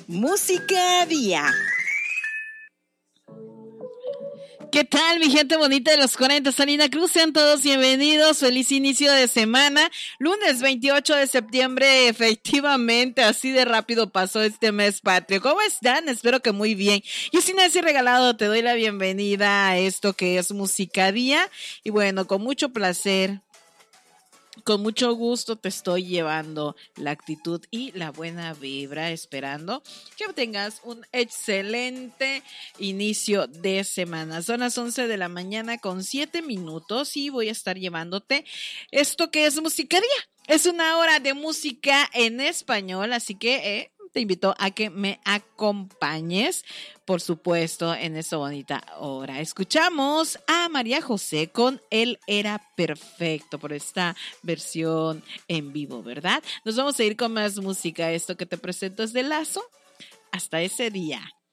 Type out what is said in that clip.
Música Día. ¿Qué tal, mi gente bonita de los 40? Salina Cruz, sean todos bienvenidos. Feliz inicio de semana. Lunes 28 de septiembre, efectivamente, así de rápido pasó este mes patrio. ¿Cómo están? Espero que muy bien. Yo, sin decir regalado, te doy la bienvenida a esto que es Música Día. Y bueno, con mucho placer, con mucho gusto te estoy llevando la actitud y la buena vibra, esperando que tengas un excelente inicio de semana. Son las 11 de la mañana con 7 minutos y voy a estar llevándote esto que es Música Día. Es una hora de música en español, así que te invito a que me acompañes, por supuesto, en esta bonita hora. Escuchamos a María José con Él Era Perfecto por esta versión en vivo, ¿verdad? Nos vamos a ir con más música. Esto que te presento es de Lazo. Hasta ese día.